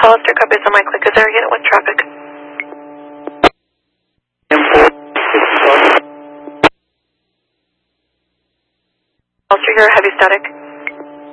Hollister, copies on my click. Is there a unit with traffic? Hollister, you're heavy static.